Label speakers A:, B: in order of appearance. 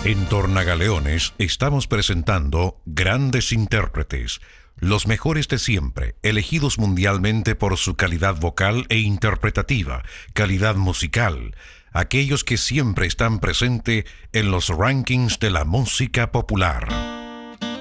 A: En Tornagaleones estamos presentando grandes intérpretes, los mejores de siempre, elegidos mundialmente por su calidad vocal e interpretativa, calidad musical, aquellos que siempre están presentes en los rankings de la música popular.